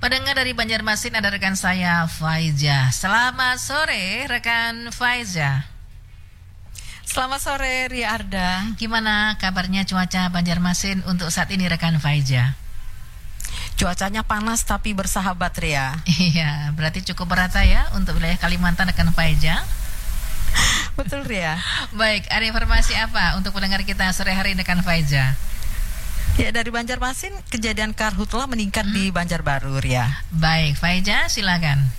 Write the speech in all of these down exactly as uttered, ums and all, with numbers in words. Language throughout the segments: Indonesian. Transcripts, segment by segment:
Pendengar dari Banjarmasin, ada rekan saya Faiza. Selamat sore rekan Faiza. Selamat sore Ria Arda. Gimana kabarnya cuaca Banjarmasin untuk saat ini rekan Faiza? Cuacanya panas tapi bersahabat Ria. Iya, berarti cukup merata ya untuk wilayah Kalimantan rekan Faiza. Betul Ria. Baik, ada informasi apa untuk pendengar kita sore hari ini rekan Faiza? Ya, dari Banjarmasin, kejadian karhutla meningkat hmm. di Banjarbaru, Ria. Baik, Faiza, silakan.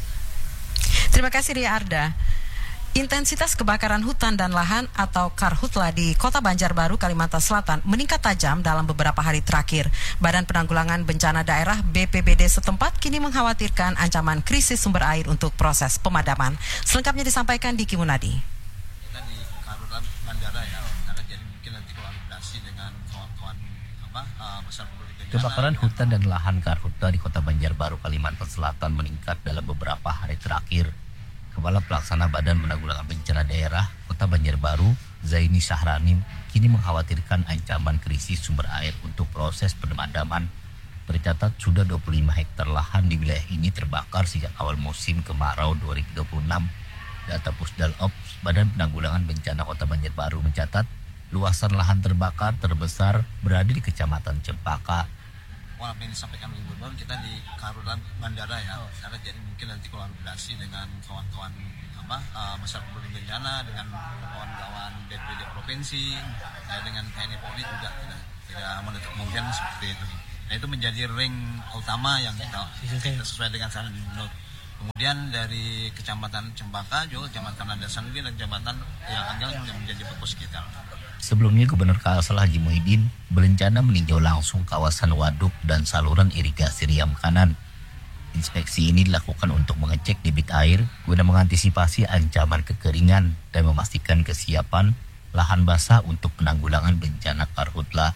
Terima kasih, Ria Arda. Intensitas kebakaran hutan dan lahan atau karhutla di Kota Banjarbaru, Kalimantan Selatan meningkat tajam dalam beberapa hari terakhir. Badan Penanggulangan Bencana Daerah B P B D setempat kini mengkhawatirkan ancaman krisis sumber air untuk proses pemadaman. Selengkapnya disampaikan di Kimunadi. Kita di Karhutla Bandara ya, karena jadi mungkin nanti kolaborasi dengan kawan-kawan apa uh, besar bencana. Kebakaran hutan dan lahan karhutla di Kota Banjarbaru, Kalimantan Selatan meningkat dalam beberapa hari terakhir. Kepala Pelaksana Badan Penanggulangan Bencana Daerah Kota Banjarbaru, Zaini Sahrani, kini mengkhawatirkan ancaman krisis sumber air untuk proses pemadaman. Tercatat sudah dua puluh lima hektar lahan di wilayah ini terbakar sejak awal musim kemarau dua ribu dua puluh enam. Data Pusdal Ops Badan Penanggulangan Bencana Kota Banjarbaru mencatat luasan lahan terbakar terbesar berada di Kecamatan Cempaka. Wah, apa yang disampaikan Ibu Gubernur, kita di Karhutla Bandara ya, karena jadi mungkin nanti kolaborasi dengan kawan-kawan apa uh, masyarakat bencana, dengan kawan-kawan B P B D provinsi, ya, dengan T N I Polri juga tidak, tidak menutup kemungkinan seperti itu. Nah, itu menjadi ring utama yang kita, kita sesuai dengan saran Gubernur. Kemudian dari Kecamatan Cempaka juga Kecamatan Landasan dan Kecamatan yang Anggal yang menjadi fokus kita. Sebelumnya, Gubernur Kalsel Haji Muhyiddin berencana meninjau langsung kawasan waduk dan saluran irigasi Riam Kanan. Inspeksi ini dilakukan untuk mengecek debit air guna mengantisipasi ancaman kekeringan dan memastikan kesiapan lahan basah untuk penanggulangan bencana karhutla.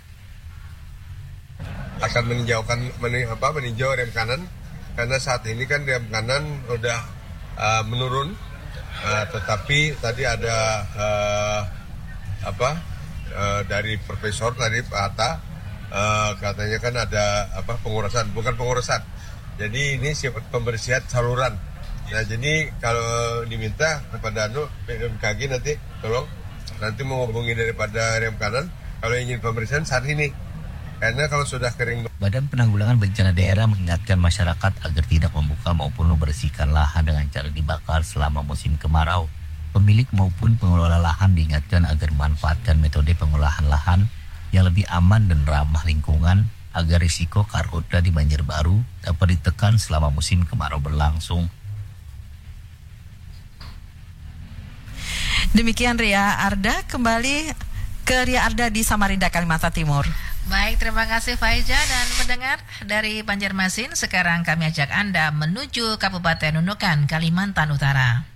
Akan meninjaukan mening, apa, meninjau rem kanan karena saat ini kan rem kanan udah uh, menurun, uh, tetapi tadi ada uh, apa? Uh, dari Profesor tadi Pak Atta uh, katanya kan ada apa pengurasan, bukan pengurasan. Jadi ini siapa pembersihan saluran. Nah, jadi kalau diminta kepada anu B M K G nanti tolong nanti menghubungi daripada rem kanan kalau ingin pembersihan saat ini. Karena kalau sudah kering. Badan Penanggulangan Bencana Daerah mengingatkan masyarakat agar tidak membuka maupun membersihkan lahan dengan cara dibakar selama musim kemarau. Pemilik maupun pengelola lahan diingatkan agar memanfaatkan metode pengolahan lahan yang lebih aman dan ramah lingkungan agar risiko karhutla di Banjarbaru dapat ditekan selama musim kemarau berlangsung. Demikian Ria Arda, kembali ke Ria Arda di Samarinda, Kalimantan Timur. Baik, terima kasih Faiza dan pendengar dari Banjarmasin. Sekarang kami ajak Anda menuju Kabupaten Nunukan, Kalimantan Utara.